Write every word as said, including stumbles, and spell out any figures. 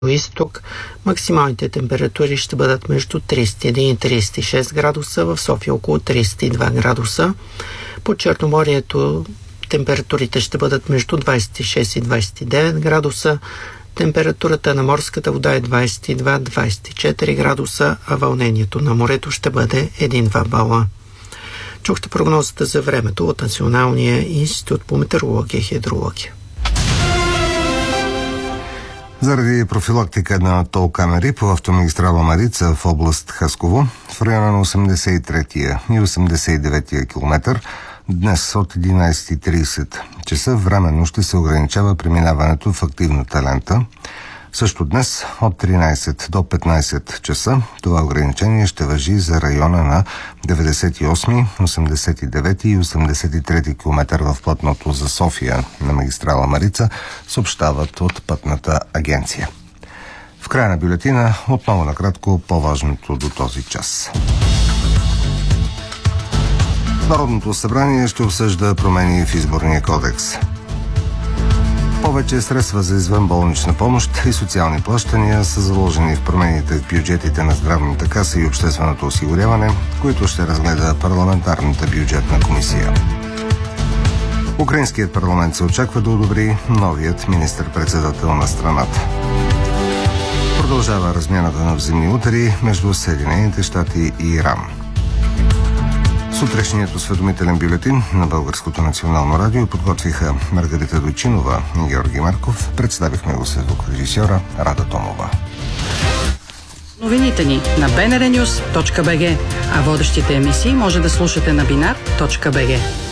изток. Максималните температури ще бъдат между тридесет и един и тридесет и шест градуса, в София около тридесет и два градуса. По Черноморието температурите ще бъдат между двадесет и шест и двадесет и девет градуса. Температурата на морската вода е двадесет и два до двадесет и четири градуса, а вълнението на морето ще бъде един-два бала. Чухте прогнозата за времето от Националния институт по метеорология и хидрология. Заради профилактика на тол камери по автомагистрала Марица в област Хасково, в района на осемдесет и третия и осемдесет и деветия километър, днес от единадесет и тридесет часа временно ще се ограничава преминаването в активната лента. Също днес от тринадесет до петнадесет часа това ограничение ще важи за района на деветдесет и осми, осемдесет и девети и осемдесет и трети километър в платното за София на магистрала Марица, съобщават от Пътната агенция. В края на бюлетина отново накратко по-важното до този час. Народното събрание ще обсъжда промени в изборния кодекс. Повече средства за извънболнична помощ и социални плащания са заложени в промените в бюджетите на Здравната каса и общественото осигуряване, които ще разгледа парламентарната бюджетна комисия. Украинският парламент се очаква да одобри новият министър-председател на страната. Продължава размяната на взаимни удари между Съединените щати и Иран. Сутрешният осведомителен бюлетин на Българското национално радио подготвиха Маргарита Дойчинова и Георги Марков. Представихме го с звукорежисьора Рада Томова. Новините ни на би ен ар нюс точка би джи, а водещите емисии може да слушате на бинар точка би джи.